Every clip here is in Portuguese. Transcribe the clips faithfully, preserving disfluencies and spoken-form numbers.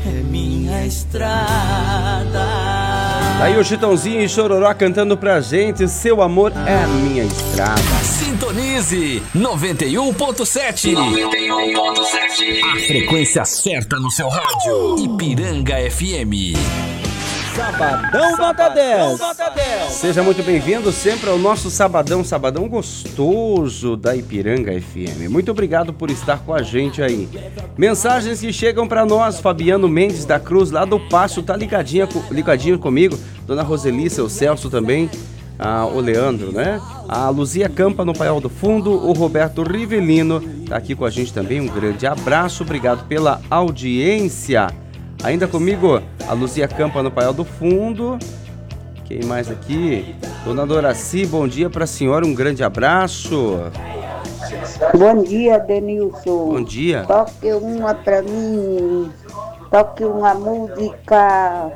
é minha estrada. Aí o Chitãozinho e Chororó cantando pra gente, seu amor é a minha estrada. Sintonize noventa e um ponto sete. noventa e um ponto sete. A frequência certa no seu rádio. Ipiranga F M. Sabadão Nota dez. Seja muito bem-vindo sempre ao nosso Sabadão, Sabadão gostoso da Ipiranga F M. Muito obrigado por estar com a gente aí. Mensagens que chegam para nós, Fabiano Mendes da Cruz, lá do Passo, tá ligadinha, ligadinho comigo. Dona Roseli, seu Celso também, ah, o Leandro, né? A Luzia Campa no Paiol do Fundo, o Roberto Rivelino tá aqui com a gente também. Um grande abraço, obrigado pela audiência. Ainda comigo, a Luzia Campa no Paiol do Fundo. Quem mais aqui? Dona Doraci, bom dia para a senhora, um grande abraço. Bom dia, Denilson. Bom dia. Toque uma para mim. Toque uma música.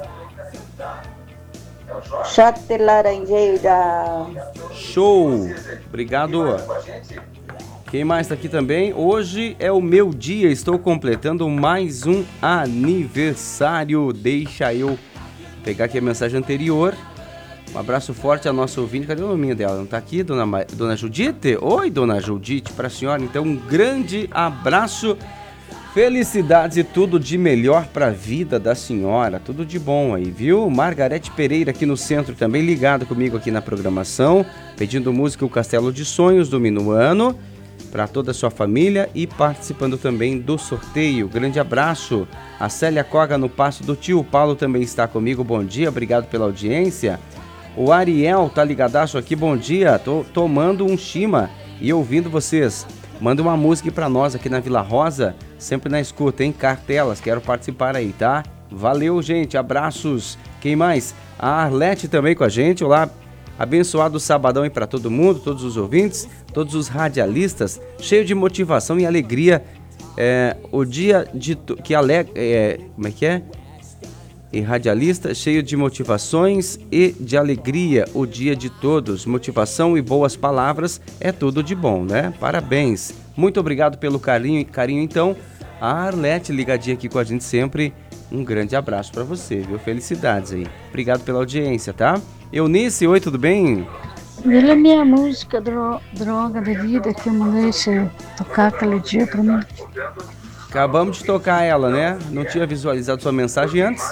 Chate Laranjeira. Show. Obrigado. Quem mais está aqui também? Hoje é o meu dia, estou completando mais um aniversário. Deixa eu pegar aqui a mensagem anterior. Um abraço forte à nossa ouvinte. Cadê o nome dela? Não está aqui, dona, Ma... dona Judite? Oi, dona Judite, para a senhora. Então, um grande abraço. Felicidades e tudo de melhor para a vida da senhora. Tudo de bom aí, viu? Margarete Pereira aqui no centro também, ligada comigo aqui na programação. Pedindo música O Castelo de Sonhos, do Minuano, para toda a sua família e participando também do sorteio. Grande abraço. A Célia Coga no Passo do Tio. O Paulo também está comigo. Bom dia, obrigado pela audiência. O Ariel tá ligadaço aqui. Bom dia, tô tomando um chima e ouvindo vocês. Manda uma música para nós aqui na Vila Rosa, sempre na escuta, hein? Cartelas, quero participar aí, tá? Valeu, gente, abraços. Quem mais? A Arlete também com a gente. Olá, abençoado sabadão aí para todo mundo, todos os ouvintes, todos os radialistas, cheio de motivação e alegria. É, o dia de que alega, é, como é que é? E radialista, cheio de motivações e de alegria, o dia de todos. Motivação e boas palavras é tudo de bom, né? Parabéns. Muito obrigado pelo carinho, carinho então. A Arlete ligadinha aqui com a gente sempre. Um grande abraço para você, viu? Felicidades aí. Obrigado pela audiência, tá? Eunice, oi, tudo bem? Ela é minha música, dro- Droga da Vida, que eu mandei você tocar aquele dia pra mim. Acabamos de tocar ela, né? Não tinha visualizado sua mensagem antes.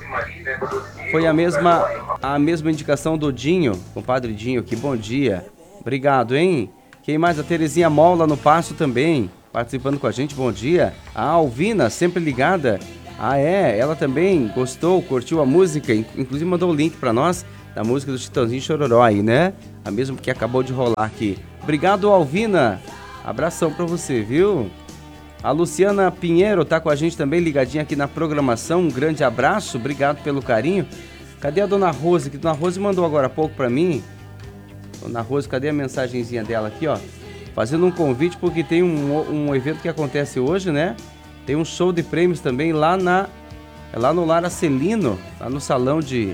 Foi a mesma, a mesma indicação do Dinho, compadre Dinho, que bom dia. Obrigado, hein? Quem mais? A Terezinha Mola no Passo também, participando com a gente, bom dia. A Alvina, sempre ligada. Ah, é? Ela também gostou, curtiu a música, inclusive mandou o link pra nós da música do Chitãozinho Chororó aí, né? A mesma que acabou de rolar aqui. Obrigado, Alvina. Abração pra você, viu? A Luciana Pinheiro tá com a gente também, ligadinha aqui na programação. Um grande abraço, obrigado pelo carinho. Cadê a Dona Rose? Que Dona Rose mandou agora há pouco pra mim. Dona Rose, cadê a mensagenzinha dela aqui, ó? Fazendo um convite porque tem um, um evento que acontece hoje, né? Tem um show de prêmios também lá, na, lá no Lar Acelino, lá no salão de,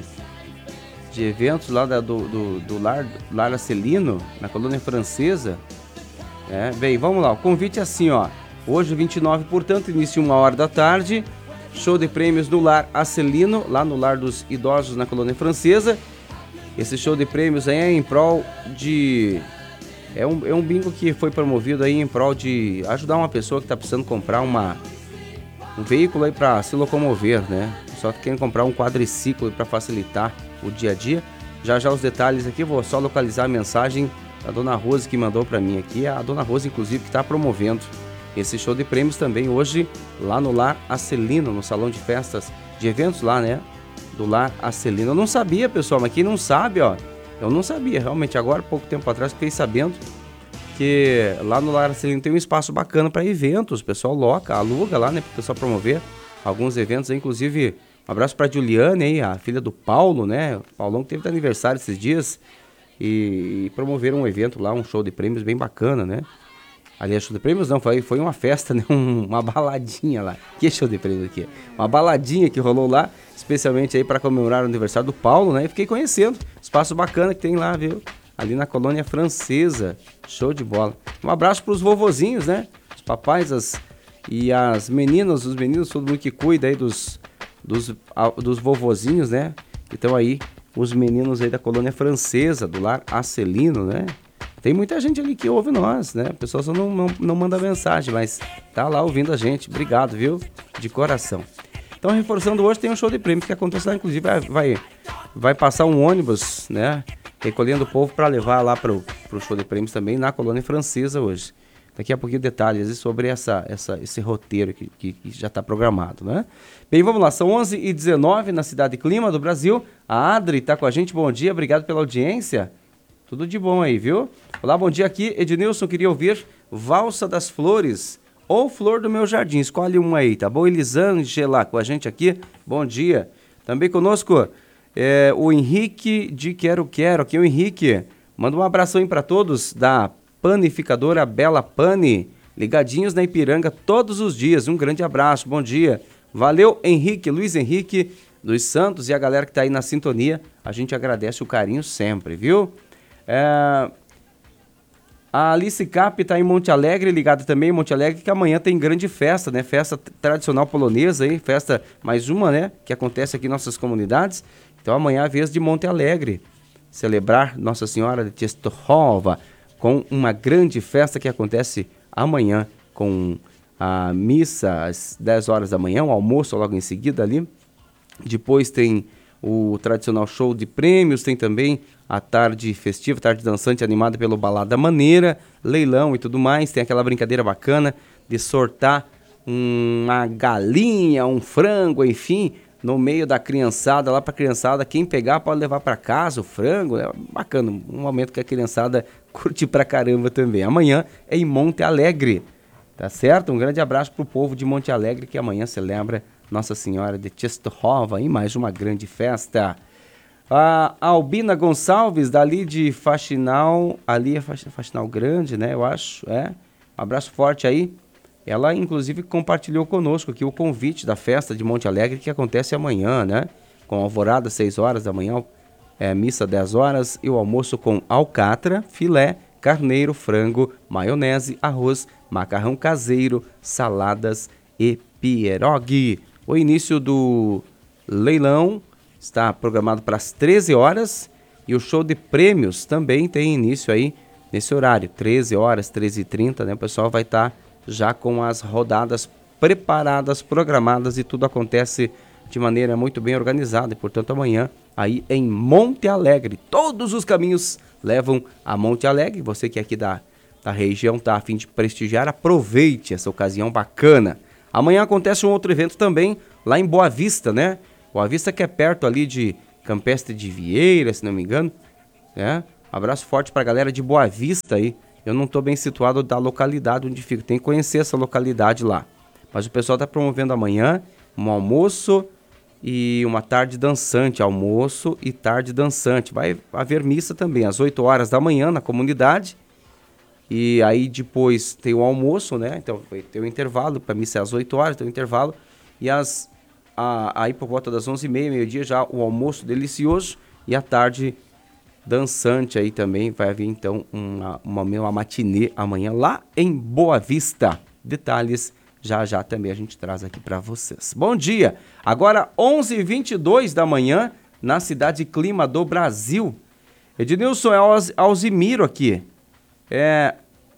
de eventos lá da, do, do, do Lar, Lar Acelino, na colônia francesa. É, bem, vamos lá, o convite é assim, ó. Hoje, vinte e nove, portanto, inicia uma hora da tarde, show de prêmios no Lar Acelino, lá no Lar dos Idosos, na colônia francesa. Esse show de prêmios aí é em prol de... É um, é um bingo que foi promovido aí em prol de ajudar uma pessoa que está precisando comprar uma, um veículo aí para se locomover, né? Só que querem comprar um quadriciclo para facilitar o dia a dia. Já já os detalhes aqui, vou só localizar a mensagem da Dona Rose que mandou para mim aqui. A Dona Rose, inclusive, que está promovendo esse show de prêmios também hoje lá no Lar Acelino, no salão de festas, de eventos lá, né? Do Lar Acelino. Eu não sabia, pessoal, mas quem não sabe, ó, eu não sabia, realmente, agora, pouco tempo atrás, fiquei sabendo que lá no Lar Acelino tem um espaço bacana para eventos, o pessoal loca, aluga lá, né, para o pessoal promover alguns eventos, aí, inclusive, um abraço para a Juliane aí, a filha do Paulo, né, o Paulão que teve aniversário esses dias, e, e promoveram um evento lá, um show de prêmios bem bacana, né. Aliás, show de prêmios não, foi, foi uma festa, né? Um, uma baladinha lá. Que show de prêmios aqui? Uma baladinha que rolou lá, especialmente aí para comemorar o aniversário do Paulo, né? E fiquei conhecendo, espaço bacana que tem lá, viu? Ali na colônia francesa. Show de bola. Um abraço para os vovozinhos, né? Os papais as, e as meninas, os meninos, todo mundo que cuida aí dos, dos, a, dos vovozinhos, né? Então aí, os meninos aí da colônia francesa, do lar Acelino, né? Tem muita gente ali que ouve nós, né? O pessoal só não, não, não manda mensagem, mas tá lá ouvindo a gente. Obrigado, viu? De coração. Então, reforçando, hoje tem um show de prêmios que acontece lá, inclusive vai, vai, vai passar um ônibus, né? Recolhendo o povo para levar lá pro, pro show de prêmios também na colônia francesa hoje. Daqui a pouquinho detalhes sobre essa, essa, esse roteiro que, que, que já está programado, né? Bem, vamos lá, são onze e dezenove na Cidade Clima do Brasil. A Adri está com a gente, bom dia, obrigado pela audiência. Tudo de bom aí, viu? Olá, bom dia aqui. Ednilson, queria ouvir Valsa das Flores ou Flor do Meu Jardim. Escolhe um aí, tá bom? Elisângela com a gente aqui. Bom dia. Também conosco é, o Henrique de Quero Quero. Aqui é o Henrique. Manda um abração aí para todos da panificadora Bela Pane. Ligadinhos na Ipiranga todos os dias. Um grande abraço, bom dia. Valeu, Henrique, Luiz Henrique dos Santos e a galera que tá aí na sintonia. A gente agradece o carinho sempre, viu? É, a Alice Cap está em Monte Alegre, ligada também em Monte Alegre, que amanhã tem grande festa, né? Festa tradicional polonesa aí, festa mais uma, né? Que acontece aqui em nossas comunidades. Então amanhã é a vez de Monte Alegre celebrar Nossa Senhora de Częstochowa com uma grande festa que acontece amanhã com a missa às dez horas da manhã, o almoço logo em seguida ali. Depois tem o tradicional show de prêmios, tem também a tarde festiva, tarde dançante animada pelo Balada Maneira, leilão e tudo mais. Tem aquela brincadeira bacana de sortar uma galinha, um frango, enfim, no meio da criançada, lá pra criançada. Quem pegar pode levar para casa o frango. É bacana, um momento que a criançada curte pra caramba também. Amanhã é em Monte Alegre, tá certo? Um grande abraço pro povo de Monte Alegre que amanhã celebra Nossa Senhora de Częstochowa e mais uma grande festa. A Albina Gonçalves, dali de Faxinal, ali é Faxinal Grande, né, eu acho, é. Um abraço forte aí. Ela, inclusive, compartilhou conosco aqui o convite da festa de Monte Alegre, que acontece amanhã, né, com alvorada, seis horas da manhã, é, missa, dez horas, e o almoço com alcatra, filé, carneiro, frango, maionese, arroz, macarrão caseiro, saladas e pierogi. O início do leilão está programado para as treze horas e o show de prêmios também tem início aí nesse horário, treze horas, treze e trinta, né? O pessoal vai estar tá já com as rodadas preparadas, programadas e tudo acontece de maneira muito bem organizada. E, portanto, amanhã aí em Monte Alegre, todos os caminhos levam a Monte Alegre. Você que é aqui da, da região está a fim de prestigiar, aproveite essa ocasião bacana. Amanhã acontece um outro evento também lá em Boa Vista, né? Boa Vista que é perto ali de Campestre de Vieira, se não me engano, né? Abraço forte pra galera de Boa Vista aí. Eu não tô bem situado da localidade onde fica, tem que conhecer essa localidade lá. Mas o pessoal tá promovendo amanhã um almoço e uma tarde dançante, almoço e tarde dançante. Vai haver missa também às oito horas da manhã na comunidade. E aí depois tem o almoço, né? Então vai ter o intervalo, para missa é às oito horas, tem o intervalo. E as A, aí por volta das onze e meia, meio-dia, já o almoço delicioso e a tarde dançante aí também. Vai haver então uma, uma, uma matinê amanhã lá em Boa Vista. Detalhes já já também a gente traz aqui para vocês. Bom dia! Agora onze e vinte e dois da manhã na Cidade Clima do Brasil. Ednilson, é Alz, Alzimiro aqui. É,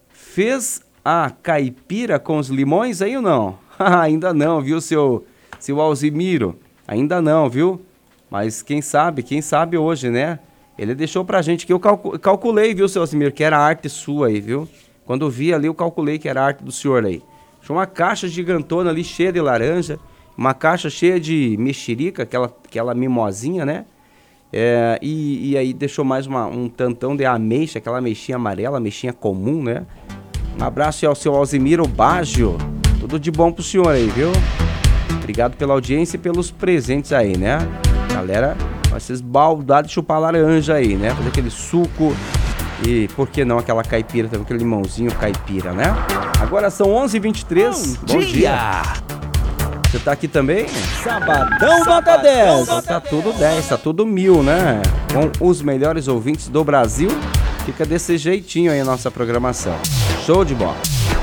fez a caipira com os limões aí ou não? Ainda não, viu, seu... Seu Alzimiro, ainda não, viu? Mas quem sabe, quem sabe hoje, né? Ele deixou pra gente que eu calcu calculei, viu, seu Alzimiro, que era arte sua aí, viu? Quando eu vi ali, eu calculei que era arte do senhor aí. Tinha uma caixa gigantona ali, cheia de laranja, uma caixa cheia de mexerica, aquela, aquela mimosinha, né? É, e, e aí deixou mais uma, um tantão de ameixa, aquela ameixinha amarela, ameixinha comum, né? Um abraço ao seu Alzimiro Baggio. Tudo de bom pro senhor aí, viu? Obrigado pela audiência e pelos presentes aí, né? Galera, vai ser esbaldado de chupar laranja aí, né? Fazer aquele suco e, por que não, aquela caipira, também aquele limãozinho caipira, né? Agora são onze e vinte e três. Bom, Bom dia! dia. Você tá aqui também? Sabadão nota dez. Tá tudo dez, tá tudo mil, né? Com os melhores ouvintes do Brasil. Fica desse jeitinho aí a nossa programação. Show de bola!